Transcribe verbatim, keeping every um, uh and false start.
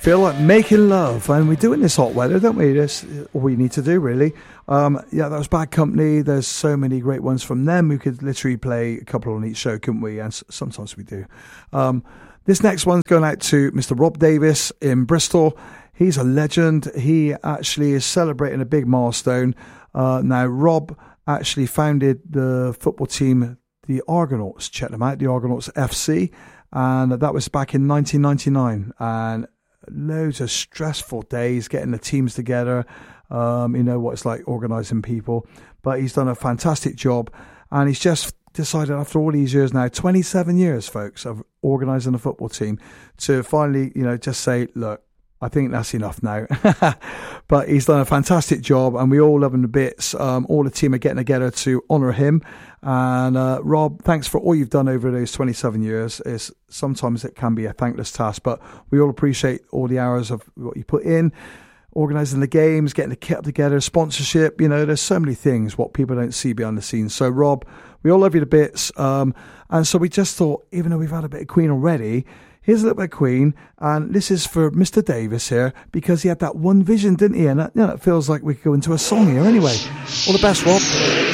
Feel like making love, and we do it in this hot weather, don't we? That's all we need to do, really. Um, yeah, that was Bad Company. There's so many great ones from them. We could literally play a couple on each show, couldn't we? And s- sometimes we do. Um, this next one's going out to Mister Rob Davis in Bristol. He's a legend. He actually is celebrating a big milestone. Uh, now, Rob actually founded the football team, the Argonauts. Check them out, the Argonauts F C. And that was back in nineteen ninety-nine. And loads of stressful days getting the teams together. Um, you know what it's like organising people. But he's done a fantastic job. And he's just decided after all these years now, twenty-seven years, folks, of organising a football team, to finally, you know, just say, look, I think that's enough now. But he's done a fantastic job and we all love him to bits. Um, all the team are getting together to honour him. And uh, Rob, thanks for all you've done over those twenty-seven years. It's, sometimes it can be a thankless task, but we all appreciate all the hours of what you put in, organising the games, getting the kit together, sponsorship. You know, there's so many things what people don't see behind the scenes. So Rob, we all love you to bits. Um, and so we just thought, even though we've had a bit of Queen already, here's a little bit of Queen, and this is for Mister Davis here, because he had that one vision, didn't he? And that, you know, it feels like we could go into a song here anyway. All the best, Rob.